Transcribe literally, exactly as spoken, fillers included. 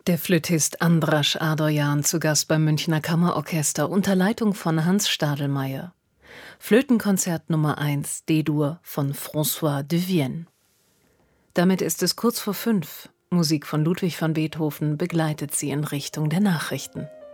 Der Flötist Andras Adoyan zu Gast beim Münchner Kammerorchester unter Leitung von Hans Stadelmeier. Flötenkonzert Nummer eins D-Dur von François de Vienne. Damit ist es kurz vor fünf. Musik von Ludwig van Beethoven begleitet sie in Richtung der Nachrichten.